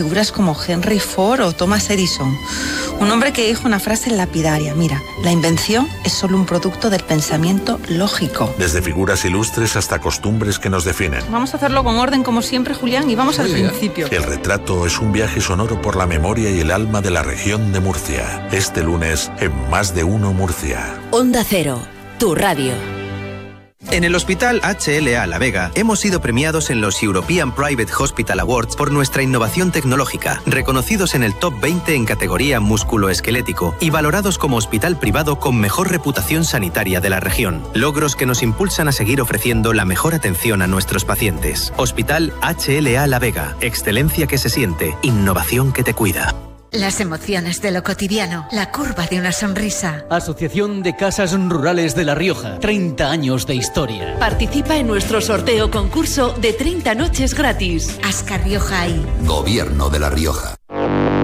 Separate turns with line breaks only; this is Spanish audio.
figuras como Henry Ford o Thomas Edison. Un hombre que dijo una frase lapidaria: mira, la invención es solo un producto del pensamiento lógico.
Desde figuras ilustres hasta costumbres que nos definen.
Vamos a hacerlo con orden como siempre, Julián, y vamos al principio.
El retrato es un viaje sonoro por la memoria y el alma de la región de Murcia. Este lunes en Más de Uno Murcia.
Onda Cero, tu radio.
En el Hospital HLA La Vega hemos sido premiados en los European Private Hospital Awards por nuestra innovación tecnológica, reconocidos en el top 20 en categoría musculoesquelético y valorados como hospital privado con mejor reputación sanitaria de la región. Logros que nos impulsan a seguir ofreciendo la mejor atención a nuestros pacientes. Hospital HLA La Vega, excelencia que se siente, innovación que te cuida.
Las emociones de lo cotidiano, la curva de una sonrisa.
Asociación de Casas Rurales de La Rioja, 30 años de historia.
Participa en nuestro sorteo concurso de 30 noches gratis.
Ascar Rioja y
Gobierno de La Rioja.